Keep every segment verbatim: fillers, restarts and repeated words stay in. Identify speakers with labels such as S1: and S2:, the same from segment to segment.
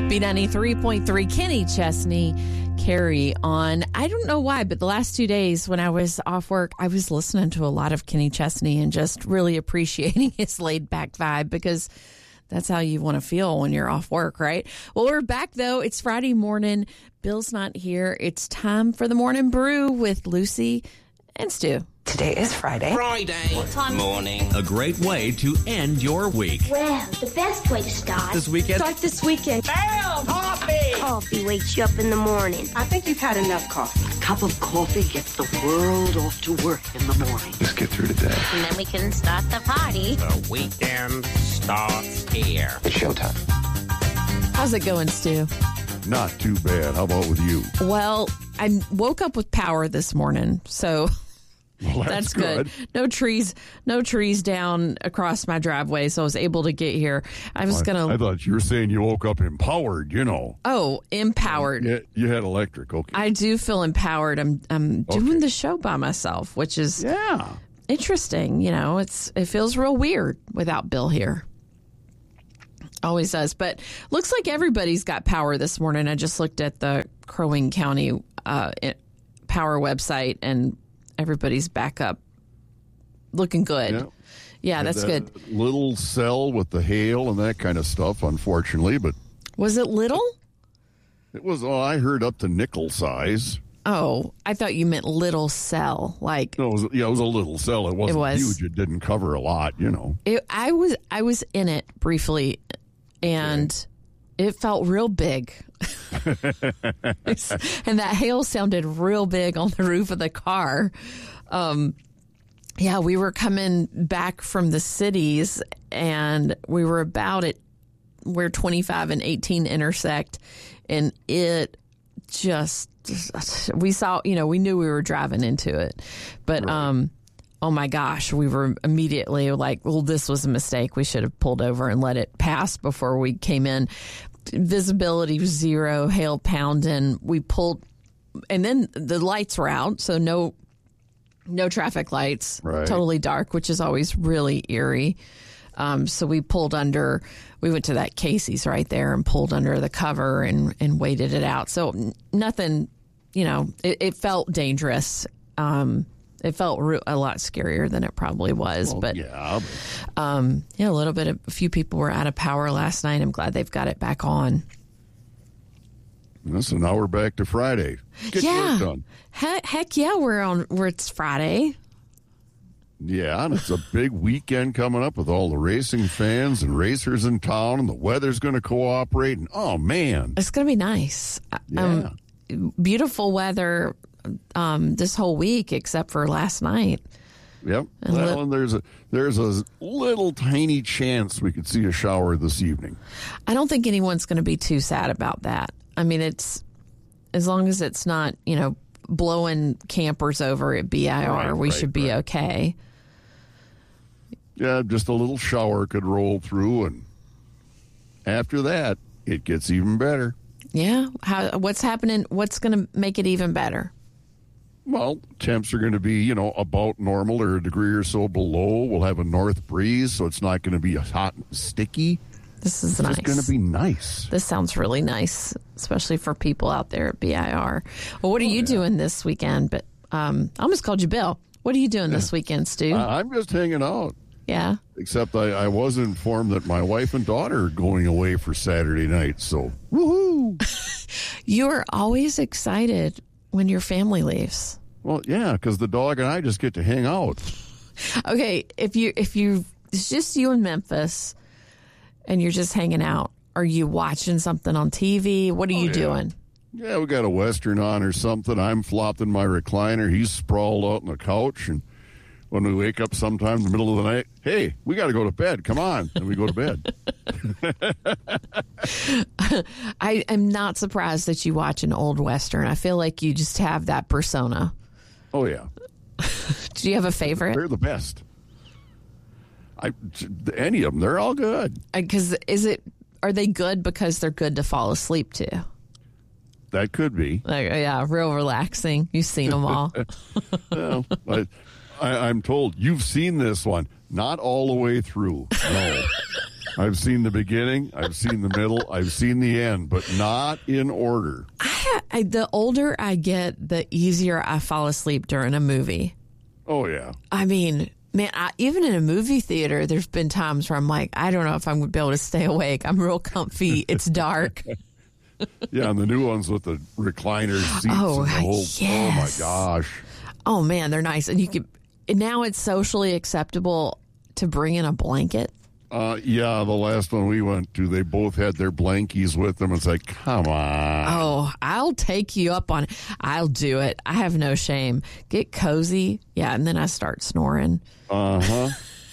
S1: B ninety-three point three, Kenny Chesney, Carry On. I don't know why, but the last two days when I was off work, I was listening to a lot of Kenny Chesney and just really appreciating his laid-back vibe, because that's how you want to feel when you're off work, right? Well, we're back, though. It's Friday morning. Bill's not here. It's time for the Morning Brew with Lucy and Stu.
S2: Today is Friday.
S3: Friday.
S4: What time?
S3: Morning.
S5: A great way to end your week.
S6: Well, the best way to start.
S5: This weekend.
S6: Start this weekend.
S3: Bam! Coffee!
S6: Coffee wakes you up in the morning.
S2: I think you've had enough coffee.
S7: A cup of coffee gets the world off to work in the morning.
S8: Let's get through today.
S9: And then we can start the party.
S3: The weekend starts here.
S8: It's showtime.
S1: How's it going, Stu?
S10: Not too bad. How about with you?
S1: Well, I woke up with power this morning, so
S10: well, that's,
S1: that's good. good. No trees, no trees down across my driveway, so I was able to get here. I was
S10: I,
S1: gonna.
S10: I thought you were saying you woke up empowered. You know.
S1: Oh, empowered.
S10: Yeah, you had electric. Okay.
S1: I do feel empowered. I'm I'm doing okay. the show by myself, which is
S10: yeah
S1: interesting. You know, it's it feels real weird without Bill here. Always does, but looks like everybody's got power this morning. I just looked at the Crow Wing County uh, power website, and everybody's back up, looking good. Yeah, yeah that's
S10: that
S1: good.
S10: Little cell with the hail and that kind of stuff, unfortunately, but
S1: was it little?
S10: It was. Oh, I heard up to nickel size.
S1: Oh, I thought you meant little cell, like
S10: no, it was, yeah, it was a little cell. It wasn't
S1: it was.
S10: huge. It didn't cover a lot, you know.
S1: It, I was I was in it briefly. And okay. It felt real big. And that hail sounded real big on the roof of the car. Um, yeah, we were coming back from the cities, and we were about at where twenty-five and eighteen intersect, and it just, we saw, you know, we knew we were driving into it. But, right. um. Oh, my gosh, we were immediately like, well, this was a mistake. We should have pulled over and let it pass before we came in. Visibility was zero, hail pounding. We pulled, and then the lights were out, so no no traffic lights,
S10: right.
S1: Totally dark, which is always really eerie. Um, so we pulled under, we went to that Casey's right there and pulled under the cover and, and waited it out. So nothing, you know, it, it felt dangerous. Um It felt re- a lot scarier than it probably was,
S10: well,
S1: but
S10: yeah,
S1: um, yeah, a little bit. Of, a few people were out of power last night. I'm glad they've got it back on.
S10: So now we're back to Friday. Get
S1: yeah,
S10: done.
S1: He- heck yeah, we're on. Where it's Friday.
S10: Yeah, and it's a big weekend coming up with all the racing fans and racers in town, and the weather's going to cooperate. And oh man,
S1: it's going to be nice.
S10: Yeah,
S1: um, beautiful weather. Um, this whole week, except for last night.
S10: Yep.
S1: And
S10: well,
S1: li-
S10: and there's a there's a little tiny chance we could see a shower this evening.
S1: I don't think anyone's going to be too sad about that. I mean, it's as long as it's not, you know, blowing campers over at B I R,
S10: right,
S1: we
S10: right,
S1: should be
S10: right.
S1: okay.
S10: Yeah, just a little shower could roll through, and after that, it gets even better.
S1: Yeah. How? What's happening? What's going to make it even better?
S10: Well, temps are going to be, you know, about normal or a degree or so below. We'll have a north breeze, so it's not going to be hot and sticky.
S1: This is
S10: it's
S1: nice.
S10: It's going to be nice.
S1: This sounds really nice, especially for people out there at B I R. Well, what are oh, you yeah. doing this weekend? But um, I almost called you Bill. What are you doing this weekend, Stu?
S10: Uh, I'm just hanging out.
S1: Yeah.
S10: Except I, I was informed that my wife and daughter are going away for Saturday night, so woohoo!
S1: You are always excited when your family leaves.
S10: Well, yeah, because the dog and I just get to hang out.
S1: Okay, if you if you it's just you in Memphis and you're just hanging out, are you watching something on T V? What are
S10: oh,
S1: you
S10: yeah.
S1: doing?
S10: Yeah, we got a Western on or something. I'm flopped in my recliner. He's sprawled out on the couch, and when we wake up sometime in the middle of the night, hey, we got to go to bed. Come on. And we go to bed.
S1: I am not surprised that you watch an old Western. I feel like you just have that persona.
S10: Oh, yeah.
S1: Do you have a favorite?
S10: They're the best. I, any of them. They're all good.
S1: Because is it, are they good because they're good to fall asleep to?
S10: That could be.
S1: Like, yeah, real relaxing. You've seen them all.
S10: Well, I, I, I'm told you've seen this one. Not all the way through. No. I've seen the beginning, I've seen the middle, I've seen the end, but not in order.
S1: I, I, the older I get, the easier I fall asleep during a movie.
S10: Oh, yeah.
S1: I mean, man, I, even in a movie theater, there's been times where I'm like, I don't know if I'm going to be able to stay awake. I'm real comfy. It's dark.
S10: Yeah, and the new ones with the recliner seats.
S1: Oh,
S10: and the whole,
S1: yes.
S10: Oh, my gosh.
S1: Oh, man, they're nice. And you can, and now it's socially acceptable to bring in a blanket.
S10: Uh, yeah, the last one we went to, they both had their blankies with them. It's like, come on.
S1: Oh, I'll take you up on it. I'll do it. I have no shame. Get cozy. Yeah, and then I start snoring.
S10: Uh-huh.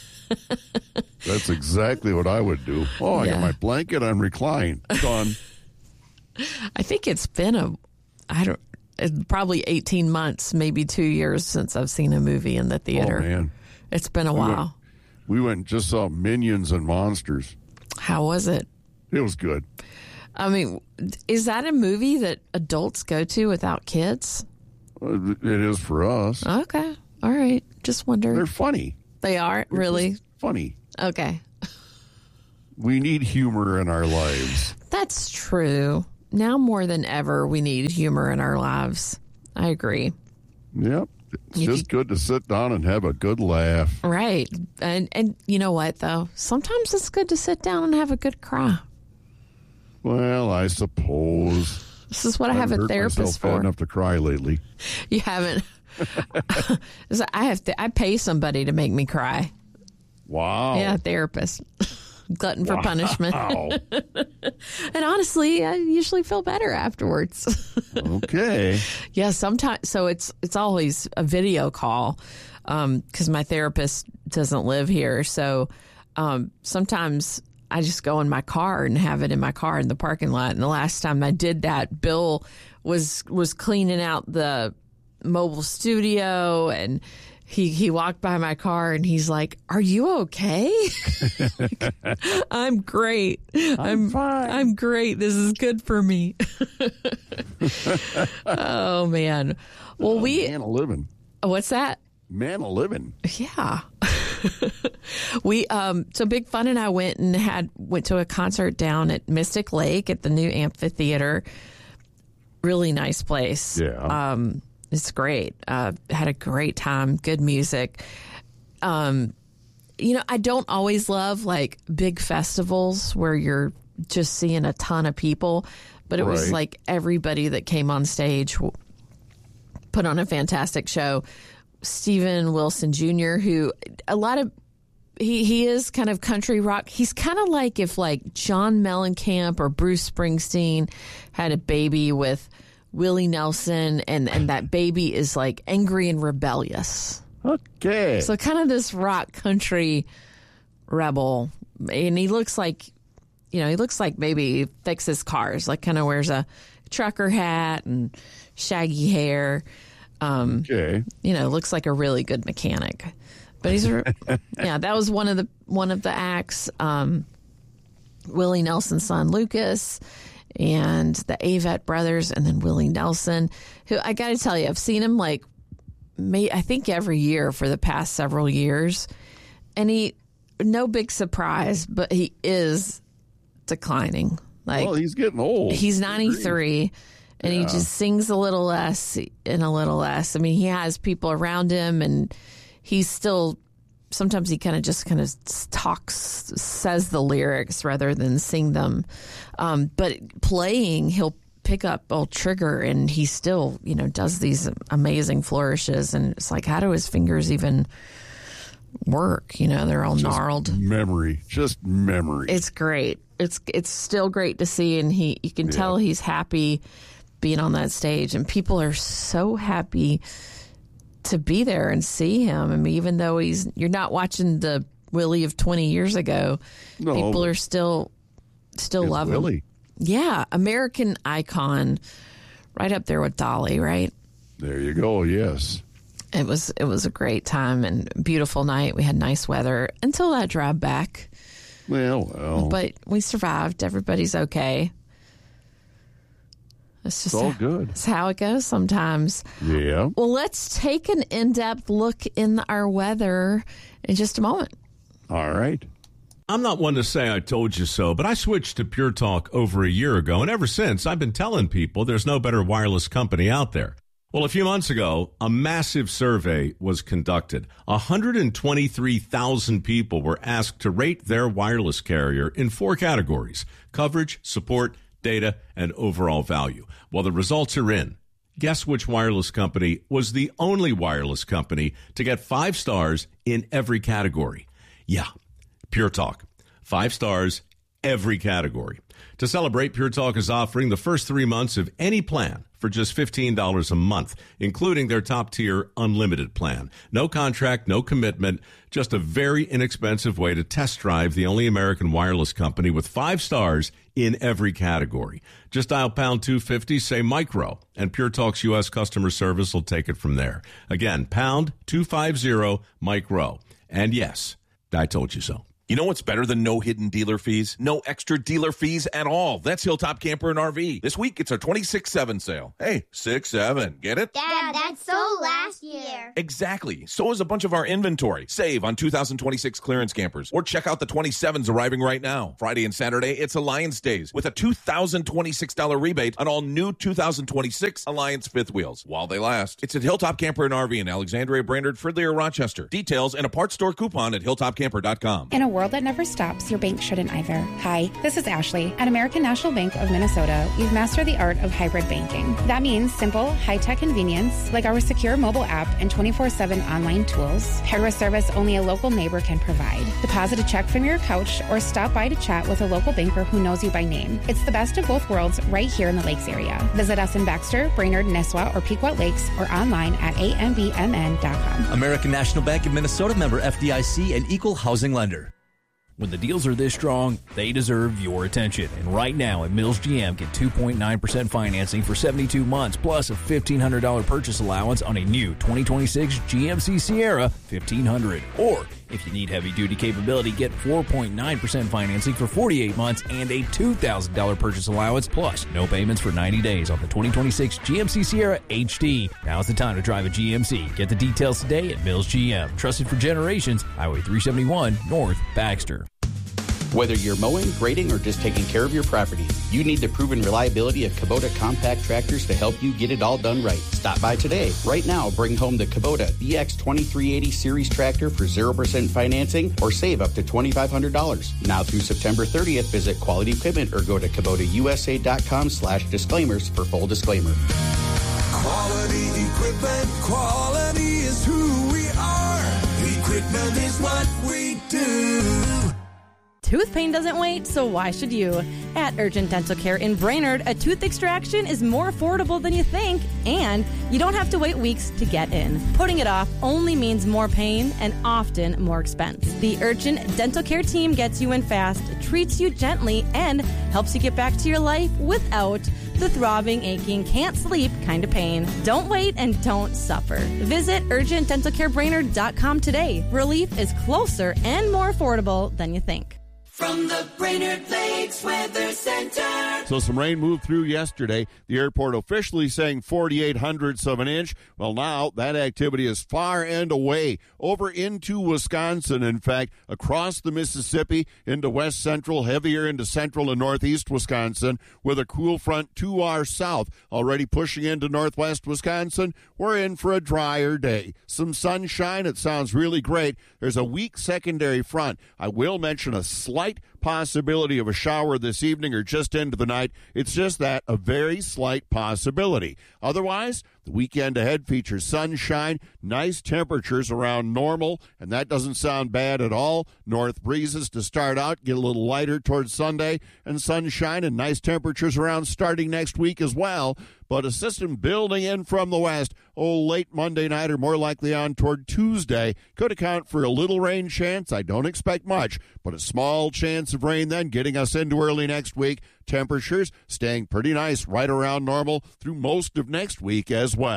S10: That's exactly what I would do. Oh, I
S1: Yeah.
S10: got my blanket on recline. Done.
S1: I think it's been a, I don't, it's probably eighteen months, maybe two years since I've seen a movie in the theater.
S10: Oh, man.
S1: It's been a
S10: We
S1: while.
S10: went, we went and just saw Minions and Monsters.
S1: How was it?
S10: It was good.
S1: I mean, is that a movie that adults go to without kids?
S10: Uh, It is for us.
S1: Okay. All right. Just wonder.
S10: They're funny.
S1: They are?
S10: They're
S1: Really?
S10: just funny.
S1: Okay.
S10: We need humor in our lives.
S1: That's true. Now more than ever, we need humor in our lives. I agree.
S10: Yep. It's
S1: If
S10: just
S1: you-
S10: good to sit down and have a good laugh.
S1: Right. And and you know what, though? Sometimes it's good to sit down and have a good cry.
S10: Well, I suppose.
S1: This is what I, have
S10: haven't
S1: a
S10: hurt
S1: therapist
S10: myself bad
S1: for.
S10: enough to cry lately.
S1: You haven't. So I have to. I pay somebody to make me cry.
S10: Wow.
S1: Yeah, a therapist. Glutton for punishment.
S10: Wow.
S1: And honestly, I usually feel better afterwards.
S10: Okay.
S1: Yeah, sometimes. So it's it's always a video call because my therapist doesn't live here. So um, sometimes I just go in my car and have it in my car in the parking lot. And the last time I did that, Bill was was cleaning out the mobile studio, and he he walked by my car and he's like, "Are you okay?" I'm great. I'm
S10: fine.
S1: I'm great. This is good for me. Oh man. Well, we
S10: Man a living.
S1: what's that?
S10: Man a living.
S1: Yeah. we um so Big Fun and I went and had went to a concert down at Mystic Lake at the new amphitheater. Really nice place.
S10: Yeah.
S1: Um it's great. Uh had a great time, good music. Um you know, I don't always love like big festivals where you're just seeing a ton of people, but it was
S10: Right.
S1: like everybody that came on stage w- put on a fantastic show. Steven Wilson Junior, who a lot of he he is kind of country rock. He's kind of like if like John Mellencamp or Bruce Springsteen had a baby with Willie Nelson, and and that baby is like angry and rebellious.
S10: Okay.
S1: So kind of this rock country rebel, and he looks like, you know, he looks like maybe he fixes cars, like kind of wears a trucker hat and shaggy hair. Um,
S10: okay.
S1: you know, looks like a really good mechanic. But he's, a, yeah, that was one of the one of the acts. Um, Willie Nelson's son Lucas, and the Avett brothers, and then Willie Nelson, who I got to tell you, I've seen him like, may, I think every year for the past several years, and he, no big surprise, but he is declining. Like,
S10: Well, he's getting old.
S1: he's ninety-three. And he just sings a little less and a little less. I mean, he has people around him, and he's still, sometimes he kind of just kind of talks, says the lyrics rather than sing them. Um, but playing, he'll pick up old trigger, and he still, you know, does these amazing flourishes. And it's like, how do his fingers even work? You know, they're all gnarled.
S10: Memory. Just memory.
S1: It's great. It's it's still great to see, and he you can tell he's happy being on that stage, and people are so happy to be there and see him. I mean, even though he's you're not watching the Willie of twenty years ago,
S10: No,
S1: people
S10: but
S1: are still still
S10: it's
S1: love him.
S10: Willie.
S1: Yeah, American icon, right up there with Dolly. Right.
S10: There you go. Yes.
S1: It was it was a great time and beautiful night. We had nice weather until that drive back.
S10: Well, well.
S1: But we survived. Everybody's okay. It's just
S10: It's all good.
S1: It's how it goes sometimes.
S10: Yeah.
S1: Well, let's take an in-depth look in our weather in just a moment.
S10: All right.
S5: I'm not one to say I told you so, but I switched to Pure Talk over a year ago, and ever since, I've been telling people there's no better wireless company out there. Well, a few months ago, a massive survey was conducted. one hundred twenty-three thousand people were asked to rate their wireless carrier in four categories: coverage, support, data, and overall value. Well, the results are in. Guess which wireless company was the only wireless company to get five stars in every category? Yeah, Pure Talk. Five stars, every category. To celebrate, Pure Talk is offering the first three months of any plan for just fifteen dollars a month, including their top-tier unlimited plan. No contract, no commitment, just a very inexpensive way to test drive the only American wireless company with five stars in every category. Just dial pound two fifty, say micro, and Pure Talk's U S customer service will take it from there. Again, pound two fifty, micro. And yes, I told you so.
S4: You know what's better than no hidden dealer fees? No extra dealer fees at all. That's Hilltop Camper and R V. This week, it's our twenty-six seven sale. Hey, six seven. Get it?
S6: Dad, that's so last year.
S4: Exactly. So is a bunch of our inventory. Save on two thousand twenty-six clearance campers. Or check out the twenty-sevens arriving right now. Friday and Saturday, it's Alliance Days with a two thousand twenty-six dollars rebate on all new two thousand twenty-six Alliance fifth wheels. While they last. It's at Hilltop Camper and R V in Alexandria, Brainerd, Fridley, or Rochester. Details and a parts store coupon at hilltop camper dot com.
S8: In a world that never stops, your bank shouldn't either. Hi, this is Ashley. At American National Bank of Minnesota, we've mastered the art of hybrid banking. That means simple, high-tech convenience, like our secure mobile app and twenty-four seven online tools, paired with service only a local neighbor can provide. Deposit a check from your couch or stop by to chat with a local banker who knows you by name. It's the best of both worlds right here in the Lakes area. Visit us in Baxter, Brainerd, Nisswa, or Pequot Lakes, or online at a m b m n dot com.
S11: American National Bank of Minnesota, member F D I C and equal housing lender. When the deals are this strong, they deserve your attention. And right now at Mills G M, get two point nine percent financing for seventy-two months, plus a fifteen hundred dollars purchase allowance on a new twenty twenty-six G M C Sierra fifteen hundred. Or, if you need heavy-duty capability, get four point nine percent financing for forty-eight months and a two thousand dollars purchase allowance, plus no payments for ninety days on the twenty twenty-six G M C Sierra H D. Now's the time to drive a G M C. Get the details today at Mills G M. Trusted for generations, Highway three seventy-one, North Baxter.
S12: Whether you're mowing, grading, or just taking care of your property, you need the proven reliability of Kubota compact tractors to help you get it all done right. Stop by today. Right now, bring home the Kubota B X twenty-three eighty Series tractor for zero percent financing or save up to twenty-five hundred dollars. Now through September thirtieth, visit Quality Equipment or go to Kubota U S A dot com slash disclaimers for full disclaimer.
S13: Quality equipment, quality is who we are. Equipment is what we do.
S14: Tooth pain doesn't wait, so why should you? At Urgent Dental Care in Brainerd, a tooth extraction is more affordable than you think, and you don't have to wait weeks to get in. Putting it off only means more pain and often more expense. The Urgent Dental Care team gets you in fast, treats you gently, and helps you get back to your life without the throbbing, aching, can't sleep kind of pain. Don't wait and don't suffer. Visit urgent dental care brainerd dot com today. Relief is closer and more affordable than you think.
S13: From the Brainerd Lakes Weather Center.
S10: So some rain moved through yesterday. The airport officially saying forty-eight hundredths of an inch. Well, now that activity is far and away over into Wisconsin. In fact, across the Mississippi into west central, heavier into central and northeast Wisconsin, with a cool front to our south already pushing into northwest Wisconsin. We're in for a drier day. Some sunshine. It sounds really great. There's a weak secondary front. I will mention a slight possibility of a shower this evening or just into the night. It's just that, a very slight possibility. Otherwise, the weekend ahead features sunshine, nice temperatures around normal, and that doesn't sound bad at all. North breezes to start out, get a little lighter towards Sunday, and sunshine and nice temperatures around starting next week as well. But a system building in from the west, oh, late Monday night or more likely on toward Tuesday, could account for a little rain chance. I don't expect much, but a small chance of rain then getting us into early next week. Temperatures staying pretty nice right around normal through most of next week as well.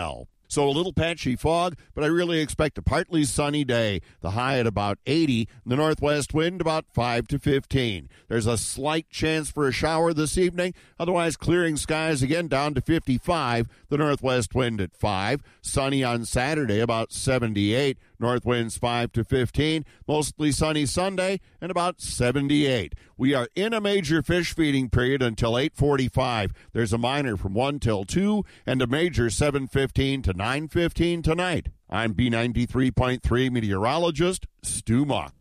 S10: So a little patchy fog, but I really expect a partly sunny day. The high at about eighty, the northwest wind about five to fifteen. There's a slight chance for a shower this evening, otherwise clearing skies again down to fifty-five, the northwest wind at five. Sunny on Saturday, about seventy-eight, north winds five to fifteen. Mostly sunny Sunday and about seventy-eight. We are in a major fish feeding period until eight forty-five. There's a minor from one till two and a major seven fifteen to nine fifteen tonight. I'm B ninety-three point three meteorologist Stu Mock.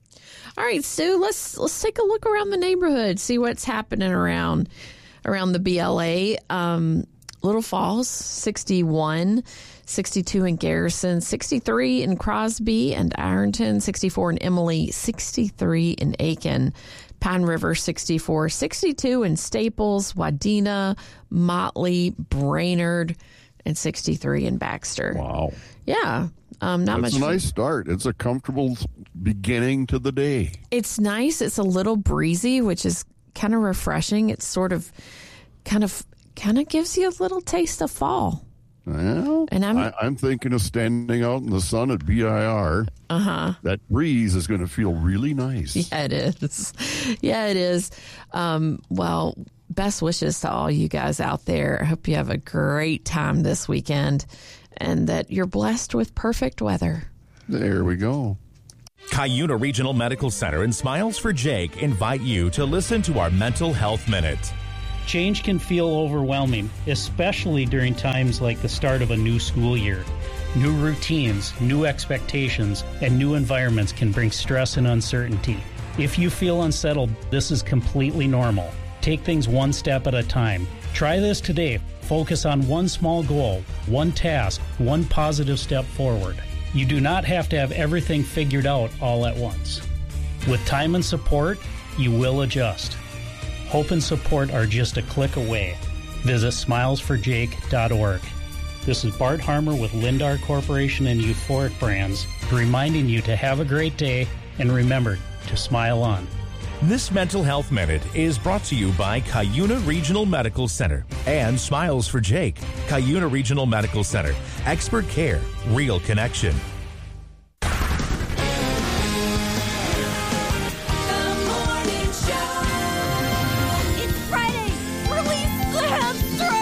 S1: All right, Stu, let's let's take a look around the neighborhood, see what's happening around around the B L A. Um, Little Falls, sixty-one, sixty-two in Garrison, sixty-three in Crosby and Ironton, sixty-four in Emily, sixty-three in Aiken, Pine River, sixty-four, sixty-two in Staples, Wadena, Motley, Brainerd, and sixty-three in Baxter.
S10: Wow.
S1: Yeah. Um, not
S10: That's
S1: much.
S10: a nice start. It's a comfortable beginning to the day.
S1: It's nice. It's a little breezy, which is kind of refreshing. It's sort of kind of kind of gives you a little taste of fall.
S10: Well,
S1: and I'm
S10: I, I'm thinking of standing out in the sun at B I R.
S1: Uh-huh.
S10: That breeze is going to feel really nice.
S1: Yeah, it is. Yeah, it is. Um, well, best wishes to all you guys out there. I hope you have a great time this weekend and that you're blessed with perfect weather.
S10: There we go.
S15: Cuyuna Regional Medical Center and Smiles for Jake invite you to listen to our Mental Health Minute.
S16: Change can feel overwhelming, especially during times like the start of a new school year. New routines, new expectations, and new environments can bring stress and uncertainty. If you feel unsettled, this is completely normal. Take things one step at a time. Try this today. Focus on one small goal, one task, one positive step forward. You do not have to have everything figured out all at once. With time and support, you will adjust. Hope and support are just a click away. Visit smiles for jake dot org. This is Bart Harmer with Lindar Corporation and Euphoric Brands, reminding you to have a great day and remember to smile on.
S15: This Mental Health Minute is brought to you by Cuyuna Regional Medical Center and Smiles for Jake. Cuyuna Regional Medical Center. Expert care, real connection.